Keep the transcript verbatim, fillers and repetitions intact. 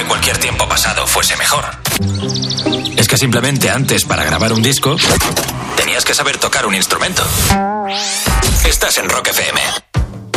que cualquier tiempo pasado fuese mejor. Es que simplemente antes, para grabar un disco, tenías que saber tocar un instrumento. Estás en Rock F M.